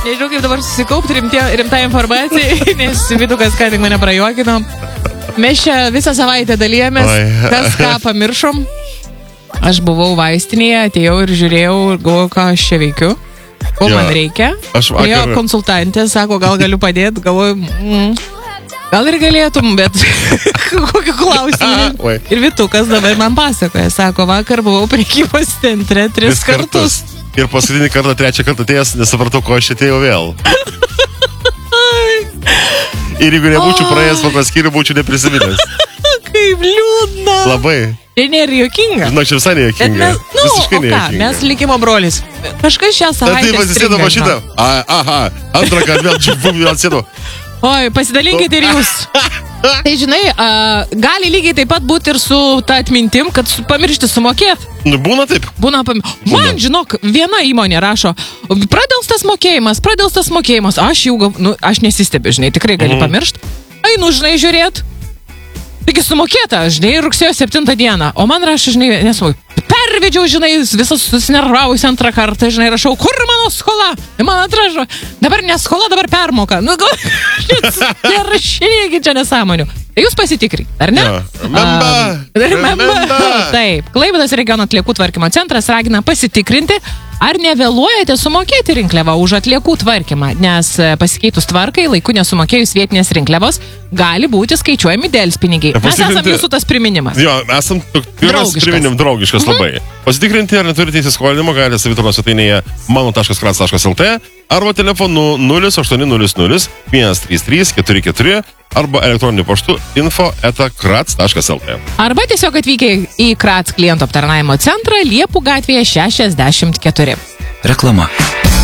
Nežinau, kaip dabar susikaupti rimtą informaciją, nes Vytukas ką tik mane prajuokino. Mes čia visą savaitę dalyjomės, kas ką pamiršom. Aš buvau vaistinėje, atėjau ir žiūrėjau, galvoju, ką aš čia veikiu, ko man reikia. Jo konsultantė sako, gal galiu padėti, galvoju, gal ir galėtum, bet kokiu klausimu. Ir Vytukas dabar man pasakoja, sako, vakar buvau prekybos centre 3 kartus. Ir paskutinį kartą, 3 kartą atėjęs, nesupratau, ko aš atėjau vėl. Ir jeigu nebūčiau praėjęs po skyrių, būčiau neprisiminęs. Kaip liūdna. Labai. Tai nėra juokinga. Žinok, čia visai nejuokinga. Visiškai nejuokinga. Mes likimo brolis. Kažkas šią savaitę tai stringa. Tai šitą. Aha, antrą kartą vėl sėdu. Oi, pasidalinkite ir jūs. Tai žinai, gali lygiai taip pat būti ir su ta atmintim, kad pamiršti sumokėt. Būna taip. Man, žinok, viena įmonė rašo, pradelstas mokėjimas. Aš nesistebiu, žinai, tikrai gali pamiršti. Einu, žinai, žiūrėt. Taigi sumokėta, žinai, rugsėjo 7 dieną. O man rašo, žinai, pervedžiau, žinai, visas susinervavusi antrą kartą, žinai, rašau, kur mano skola? Ir man atrašo, dabar ne skola, dabar permoka. Nu, nerašykit čia nesąmonių. Tai jūs pasitikrinkite, ar ne? Remember. Taip, Klaipėdos regiono atliekų tvarkymo centras ragina pasitikrinti, ar nevėluojate sumokėti rinkliavą už atliekų tvarkymą, nes pasikeitus tvarkai, laiku nesumokėjus vietinės rinkliavos, gali būti skaičiuojami delspinigiai. Mes esam jūsų tas priminimas. Jo, esam pirmas priminim draugiškas labai. Pasitikrinti, ar neturite įsiskolinimo, galite savitarnos svetainėje mano.krats.lt arba telefonu 0800 133 44 arba elektroniniu paštu info@krats.lt. Arba tiesiog atvykę į Krats klientų aptarnavimo centrą Liepų gatvėje 64. Reklama.